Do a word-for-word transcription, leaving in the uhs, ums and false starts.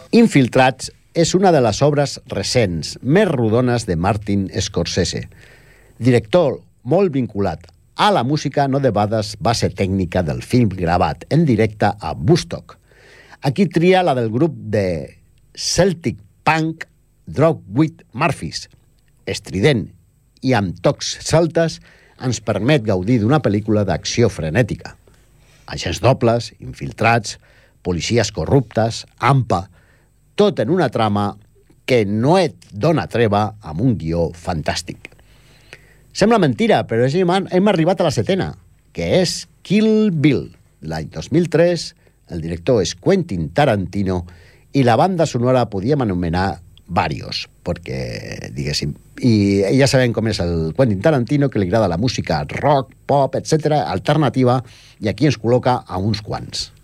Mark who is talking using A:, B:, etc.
A: Infiltrats és una de les obres recents més rodones de Martin Scorsese. Director molt vinculat a la música, no debades base tècnica del film gravat en directe a Woodstock. Aquí tria la del grup de Celtic Punk Dropkick Murphys. Estrident i amb tocs celtes ens permet gaudir d'una pel·lícula d'acció frenètica. Agents dobles, infiltrats, policies corruptes, ampa, tot en una trama que no et dona treva amb un guió fantàstic. Sembla mentira, però hem arribat a la setena, que és Kill Bill. L'any dos mil tres, el director és Quentin Tarantino i la banda sonora podíem anomenar varios, perquè, diguéssim, i ja sabem com és el Quentin Tarantino, que li agrada la música rock, pop, etcètera, alternativa, i aquí ens col·loca a uns quants.